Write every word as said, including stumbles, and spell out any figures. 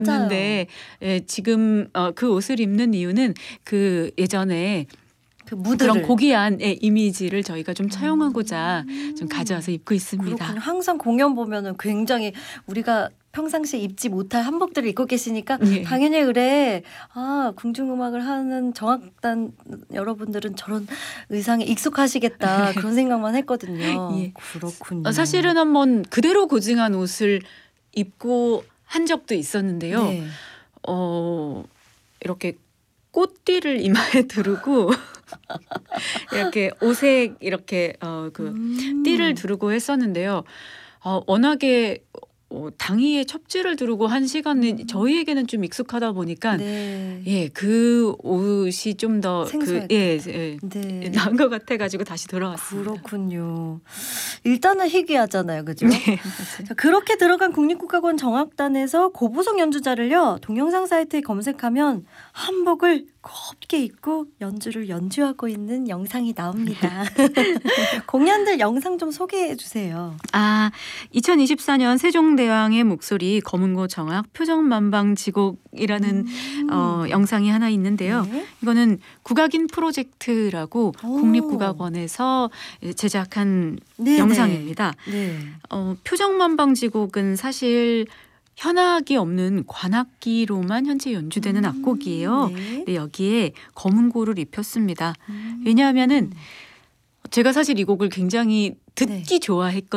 맞아요. 입는데 예, 지금 어, 그 옷을 입는 이유는 그 예전에 그 무드를. 그런 고귀한 예, 이미지를 저희가 좀 차용하고자 음. 좀 가져와서 입고 있습니다. 그렇군요. 항상 공연 보면은 굉장히 우리가 평상시에 입지 못할 한복들을 입고 계시니까 예. 당연히 그래. 아, 궁중음악을 하는 정악단 여러분들은 저런 의상에 익숙하시겠다. 그런 생각만 했거든요. 예. 그렇군요. 어, 사실은 한번 그대로 고증한 옷을 입고 한 적도 있었는데요. 네. 어, 이렇게 꽃띠를 이마에 두르고 이렇게 오색 이렇게 어, 그 음. 띠를 두르고 했었는데요. 어, 워낙에 어, 당의에 첩지를 두르고 한 시간은 음. 저희에게는 좀 익숙하다 보니까 네. 예, 그 옷이 좀 더 그 생소했겠다. 예, 예, 네. 나은 것 같아가지고 다시 돌아왔습니다. 그렇군요. 일단은 희귀하잖아요, 그죠? 네, 자, 그렇게 들어간 국립국악원 정악단에서 고보성 연주자를요, 동영상 사이트에 검색하면 한복을 곱게 입고 연주를 연주하고 있는 영상이 나옵니다. 공연들 영상 좀 소개해 주세요. 아, 이천이십사 년 세종대왕의 목소리 검은고 정악 표정만방지곡이라는 음. 어, 영상이 하나 있는데요. 네. 이거는 국악인 프로젝트라고 오. 국립국악원에서 제작한 네네. 영상입니다. 네. 어, 표정만방지곡은 사실 현악이 없는 관악기로만 현재 연주되는 음. 악곡이에요. 네. 근데 여기에 검은고를 입혔습니다. 음. 왜냐하면은 제가 사실 이 곡을 굉장히 듣기 네. 좋아했거든요.